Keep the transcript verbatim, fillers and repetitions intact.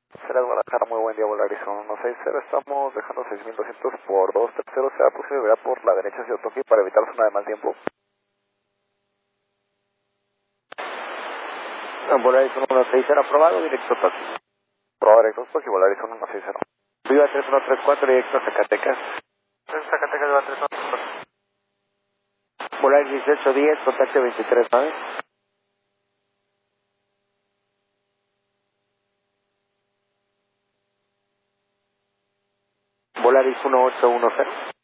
Será Guadalajara, muy buen día, Volaris uno seis cero, estamos dejando seis mil doscientos por dos terceros, será posible ver por la derecha hacia Otoki para evitar zona de mal tiempo. Volaris uno seis cero aprobado, directo Otoki. Aprobado directo Otoki, Volaris uno seis cero. Viva tres uno tres cuatro, directo a Zacatecas. Zacatecas, Viva tres uno tres cuatro. Volaris dieciocho diez, contacto veintitrés, ¿sabes? Volaris uno ocho uno cero.